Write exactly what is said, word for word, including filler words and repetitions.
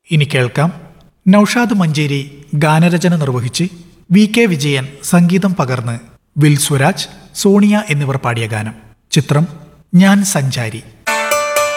ഇനി കേൾക്കാം നൌഷാദ് മഞ്ചേരി ഗാനരചന നിർവഹിച്ച് വി കെ വിജയൻ സംഗീതം പകർന്ന് വിൽ സ്വരാജ്, സോണിയ എന്നിവർ പാടിയ ഗാനം. ചിത്രം ഞാൻ സഞ്ചാരി.